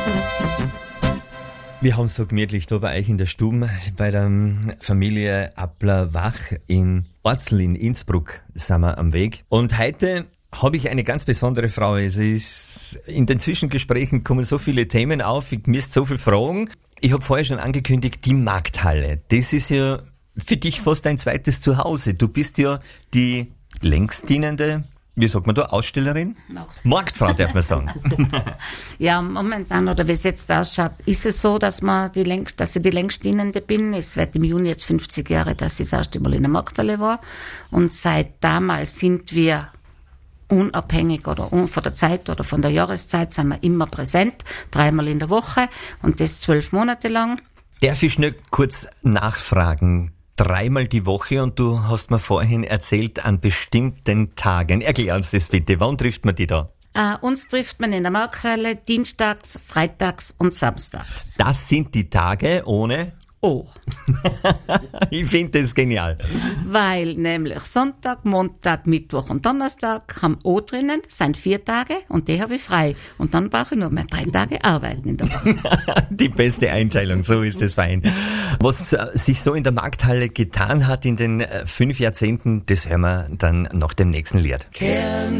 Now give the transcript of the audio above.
Wir haben so gemütlich da bei euch in der Stube, bei der Familie Appler-Wach in Orzel in Innsbruck sind wir am Weg. Und heute habe ich eine ganz besondere Frau. Es ist in den Zwischengesprächen kommen so viele Themen auf, ich müsste so viel fragen. Ich habe vorher schon angekündigt, die Markthalle. Das ist ja für dich fast ein zweites Zuhause. Du bist ja die längstdienende, wie sagt man da, Ausstellerin? Marktfrau, darf man sagen. Ja, momentan, oder wie es jetzt ausschaut, ist es so, dass ich die längstdienende bin. Es wird im Juni jetzt 50 Jahre, dass ich das erste Mal in der Markthalle war. Und seit damals sind wir unabhängig oder von der Zeit oder von der Jahreszeit sind wir immer präsent, 3-mal in der Woche und das 12 Monate lang. Darf ich schnell kurz nachfragen? 3-mal die Woche und du hast mir vorhin erzählt, an bestimmten Tagen. Erklär uns das bitte. Wann trifft man die da? Uns trifft man in der Markthalle dienstags, freitags und samstags. Das sind die Tage ohne... Oh. Ich finde das genial. Weil nämlich Sonntag, Montag, Mittwoch und Donnerstag haben O drinnen, sind 4 Tage und die habe ich frei. Und dann brauche ich nur mehr 3 Tage arbeiten in der Woche. Die beste Einteilung, so ist es fein. Was sich so in der Markthalle getan hat in den 5 Jahrzehnten, das hören wir dann nach dem nächsten Lied.